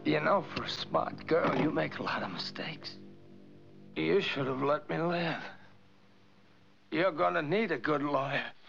You know, for a smart girl, you make a lot of mistakes. You should have let me live. You're gonna need a good lawyer.